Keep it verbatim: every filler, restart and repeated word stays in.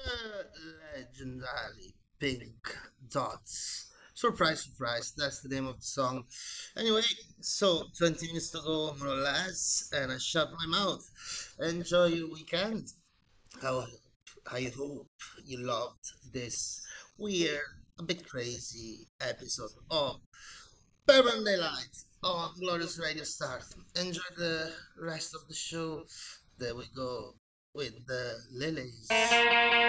Legendary Pink Dots. Surprise, surprise, that's the name of the song. Anyway, so twenty minutes to go, more or less, and I shut my mouth. Enjoy your weekend. I, I hope you loved this weird, a bit crazy episode of Permanent Daylight on Glorious Radio Start. Enjoy the rest of the show. There we go with the lilies.